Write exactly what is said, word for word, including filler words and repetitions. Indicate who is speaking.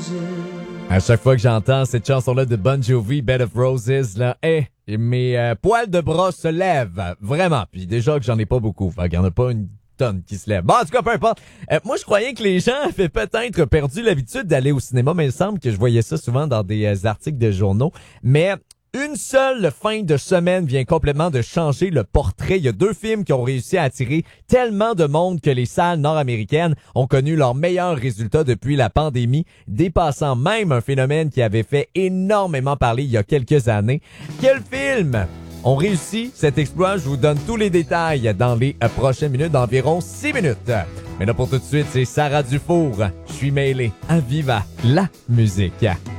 Speaker 1: À chaque fois que j'entends cette chanson-là de Bon Jovi, Bed of Roses, là, hey, mes euh, poils de bras se lèvent, vraiment. Puis déjà que j'en ai pas beaucoup, fait qu'il y en a pas une tonne qui se lève. Bon, en tout cas, peu importe. Euh, moi, je croyais que les gens avaient peut-être perdu l'habitude d'aller au cinéma, mais il me semble que je voyais ça souvent dans des euh, articles de journaux. Mais une seule fin de semaine vient complètement de changer le portrait. Il y a deux films qui ont réussi à attirer tellement de monde que les salles nord-américaines ont connu leurs meilleurs résultats depuis la pandémie, dépassant même un phénomène qui avait fait énormément parler il y a quelques années. Quel film ont réussi cet exploit? Je vous donne tous les détails dans les prochaines minutes, d'environ six minutes. Mais là, pour tout de suite, c'est Sarah Dufour. Je suis mêlé à Viva la musique.